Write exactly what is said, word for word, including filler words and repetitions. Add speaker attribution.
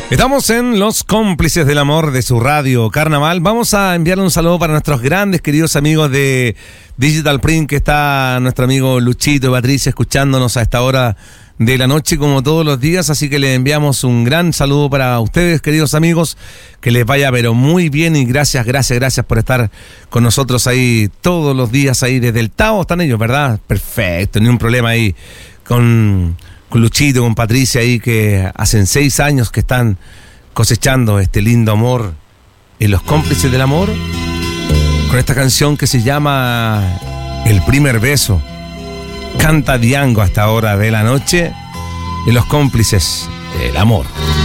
Speaker 1: Estamos en Los Cómplices del Amor de su radio Carnaval. Vamos a enviarle un saludo para nuestros grandes queridos amigos de Digital Print, que está nuestro amigo Luchito y Patricia escuchándonos a esta hora de la noche como todos los días, así que le enviamos un gran saludo para ustedes, queridos amigos, que les vaya pero muy bien y gracias, gracias, gracias por estar con nosotros ahí todos los días ahí desde el Tao, están ellos, ¿verdad? Perfecto, ni un problema ahí con... con Luchito, con Patricia ahí, que hacen seis años que están cosechando este lindo amor en Los Cómplices del Amor, con esta canción que se llama El Primer Beso. Canta Diango a esta hora de la noche en Los Cómplices del Amor.